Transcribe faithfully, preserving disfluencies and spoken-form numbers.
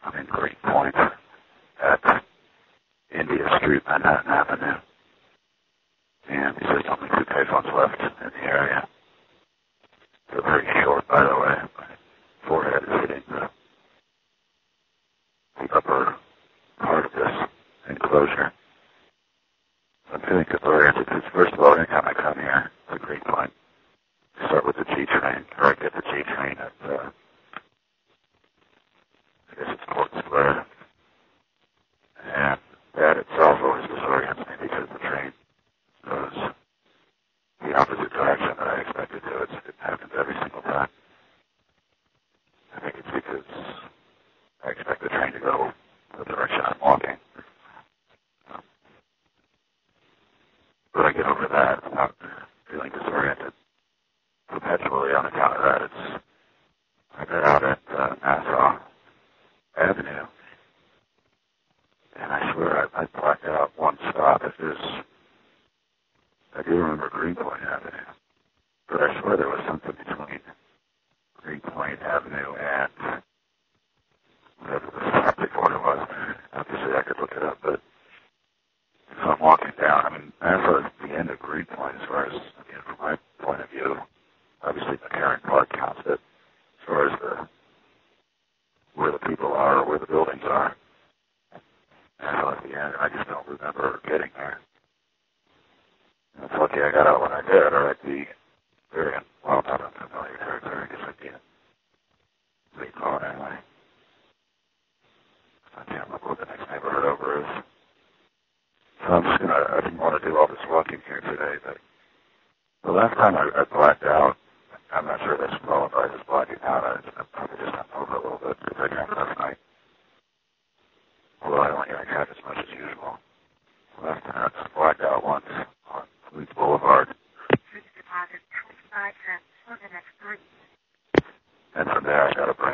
I'm in Greenpoint at India Street, Manhattan Avenue. And he says only two payphones left in the area. They're very short, by the way. My forehead is hitting the, the upper part of this enclosure. I'm feeling disoriented because, first of all, anytime I come here to Greenpoint, I start with the G train, or I get the G train at, uh, I guess it's Port Square. And that itself always disorients me because the train goes the opposite direction that I expected to. It's, it happens every single time. I think it's because I expect the train to go the direction I'm walking. Um, but I get over that without feeling disoriented perpetually on account of that. It's, I got out at uh, Nassau Avenue, and I swear I, I blacked out one stop. If there's, I do remember Greenpoint Avenue, but I swear there was something between Greenpoint Avenue and whatever the stop before it was. Obviously, I could look it up, but if I'm walking down, I mean, Nassau is the end of Greenpoint as far as, you know, from my point of view. Obviously, McCarran Park counts it as far as the where the people are or where the buildings are. Nassau at the end, I just don't remember getting there. And it's lucky I got out when I did, or I'd be very, well, not unfamiliar territory. I guess I'd be in late car anyway. I can't remember what the next neighborhood over is. So I'm just gonna, I didn't want to do all this walking here today, but the last time I, I blacked out, I'm not sure that's qualified as blacking out. I, I probably just went over a little bit because I drank last night. Although I only drank half as much as usual. Last time I just blacked out once on Queens Boulevard. And from there I got a